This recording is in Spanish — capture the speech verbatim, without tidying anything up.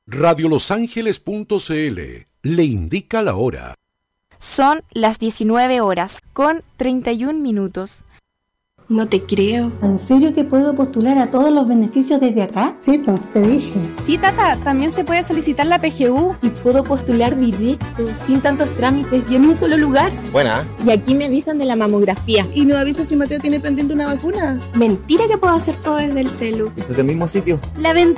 radio los ángeles punto c l le indica la hora. Son las diecinueve horas con treinta y un minutos. No te creo. ¿En serio que puedo postular a todos los beneficios desde acá? Sí, pues te dije. Sí, Tata, también se puede solicitar la P G U. Y puedo postular directo, sin tantos trámites y en un solo lugar. Buena. Y aquí me avisan de la mamografía. ¿Y no avisas si Mateo tiene pendiente una vacuna? Mentira que puedo hacer todo desde el celu. Desde el mismo sitio. La ventaja